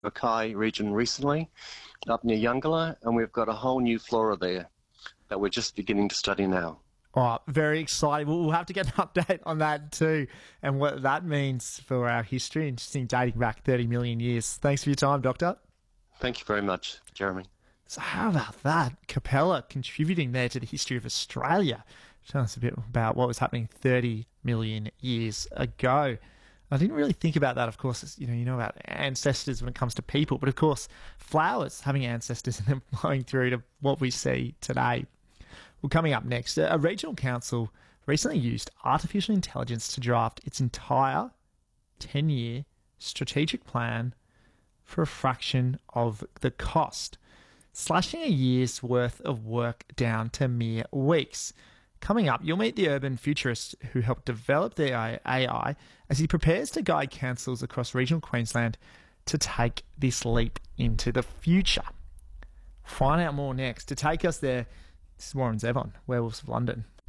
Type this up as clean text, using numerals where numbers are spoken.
Mackay region recently, up near Yungala, and we've got a whole new flora there that we're just beginning to study now. Oh, very exciting. We'll have to get an update on that too and what that means for our history. Interesting, dating back 30 million years. Thanks for your time, Doctor. Thank you very much, Jeremy. So how about that? Capella contributing there to the history of Australia. Tell us a bit about what was happening 30 million years ago. I didn't really think about that, of course. You know about ancestors when it comes to people, but of course, flowers having ancestors and then flowing through to what we see today. Well, coming up next, a regional council recently used artificial intelligence to draft its entire 10-year strategic plan for a fraction of the cost, slashing a year's worth of work down to mere weeks. Coming up, you'll meet the urban futurist who helped develop the AI as he prepares to guide councils across regional Queensland to take this leap into the future. Find out more next. To take us there, this is Warren Zevon, Werewolves of London.